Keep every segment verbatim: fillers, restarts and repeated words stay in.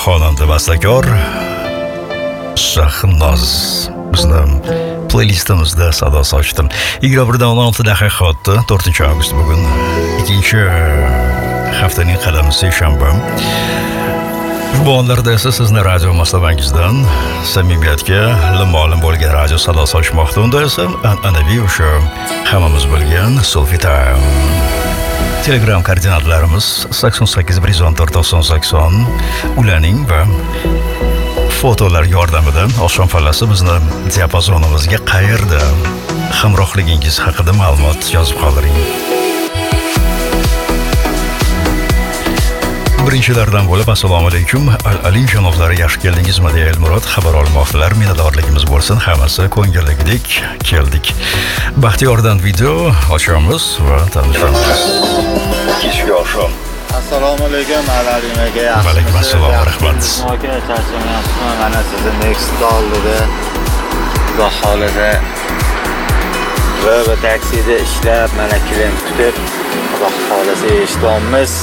xonanda bastakor Shahnoz bizni playlistimizda sado sochdim. yigirma bir o'n olti daqiqa o'tdi. to'rtinchi avgust bugun. ikkinchi haftaning qadami seshanba. Bu onlarda esa sizni radio maslaringizdan samimiyatga limolim bo'lgan radio sado sochmoqda. Unda esa an'anaviy o'sha hammamiz bilgan Selfie Time. Telegram koordinatlarimiz sakson sakkiz bir yuz o'n to'rt to'qson sakson. Ularning va fotolar yordamida oshxon fallasi bizni diapazonimizga qayerda hamrohligingiz haqida ma'lumot yozib qoldiring. Birinchilardan bo'lib assalomu alaykum. Alim janoblar, yaxshi keldingizmi deya Elmurod xabar olmoqdalar. Minnatdorligimiz bo'lsin, hammasi ko'ngilligidek keldik. Baxtiyordan video ochamiz va tanishamiz. Kechki oshom. Assalomu alaykum, Alalim aka. Alaykum assalom, rahmat. Aka, charchamayapsizmi? Mana sizni next oldida Xudo xolida va taksida ishlab, mana klient kutib, Xudo xolasa eshitamiz.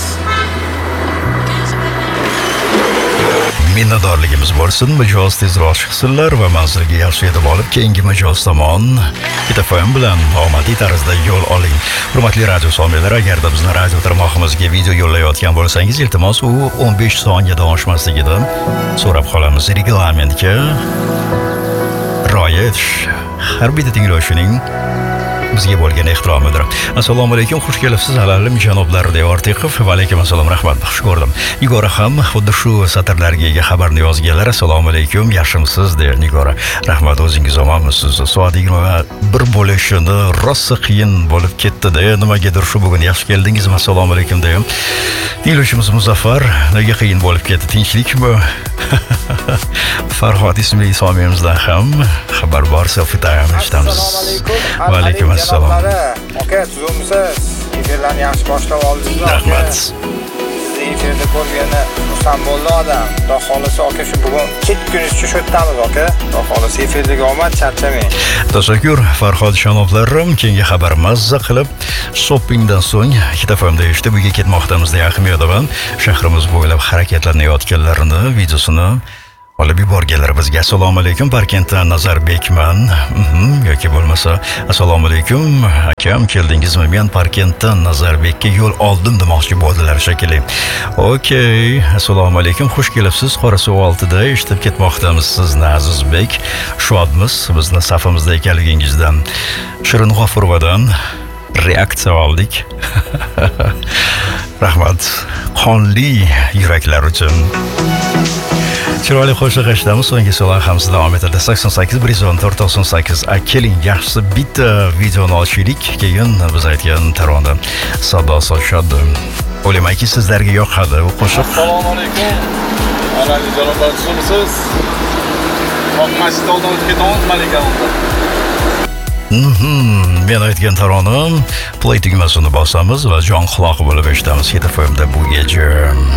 Minnatdorligimiz bo'lsin. Mijoz tezroq chiqsinlar va manzilga yaxshi yetib olib, keyingi mijoz tomon Itafam bilan omadiy tarzda yo'l oling. Hurmatli radio somiylar, agarda bizni radio tarmog'imizga video yo'llayotgan bo'lsangiz, iltimos u o'n besh soniyada oshmasligidan so'rab qolamiz. Reglamentga rioya etish har bitta tinglovchining bizga bo'lgan ehtiromidir. Assalomu alaykum, xush kelibsiz Alalim janoblar deya Ortiqov. Va alaykum assalom, rahmat. Xush ko'rdim. Nigora ham xuddi shu satrlarga ega xabarni yozganlar. Assalomu alaykum, yaxshimisiz deya Nigora. Rahmat, o'zingiz omonmisiz? Soat yigirma bir bo'lishini rosa qiyin bo'lib ketdi-da. Nimagadir shu bugun yaxshi keldingizmi? Assalomu alaykum deya. Tinglovchimiz Muzaffar, nega qiyin bo'lib ketdi? Tinchlikmi? Farhod ismli somiyamizdan ham xabar bor. Selfie Time eshitamiz. Va alaykum assalom. Aka, tuzumsiz. Efirlarni yaxshi boshlab oldingizmi? Rahmat. Sizni efirda ko'rgani xursand bo'ldi odam. Xudo xolasa aka, shu bugun ketgunizcha shu yerdamiz aka. Xudo xolasa efirdagi omad, charchamang. Tashakkur Farhod janoblarim. Keyingi xabar mazza qilib shoppingdan so'ng Kitafamda eshitdi. Buga ketmoqdamiz deya Ahmedovan shahrimiz bo'ylab harakatlanayotganlarini videosini olib yuborganlar bizga. Assalomu alaykum, Parkentdan Nazarbekman. Mhm, yoki bo'lmasa assalomu alaykum akam, keldingizmi? Men Parkentdan Nazarbekka yo'l oldim demoqchi bo'ldilar shekilli. Okey, assalomu alaykum, xush kelibsiz. Qorasuv oltida eshitib ketmoqdamiz sizni Azizbek. Shodmiz bizni safimizda ekanligingizdan. Shirin G'ofurovadan reaksiya oldik. Rahmat qonli yuraklar uchun. Chiroyli qo'shiq eshitamiz. So'nggi so'lar ham davom etadi. sakson sakkiz bir yuz o'n to'rt to'qson sakkiz. Keling, yaxshisi bitta videoni ochaylik, keyin biz aytgan tarona sado sochadi. O'ylaymanki sizlarga yoqadi bu qo'shiq. Assalomu alaykum. Alalim janoblar, tuzumsiz? Oq masjid oldidan o'tib ketamiz, Malika onda. Mhm, men aytgan taronam play tugmasini bosamiz va jon quloq bo'lib eshitamiz. Hitafamda bu gece.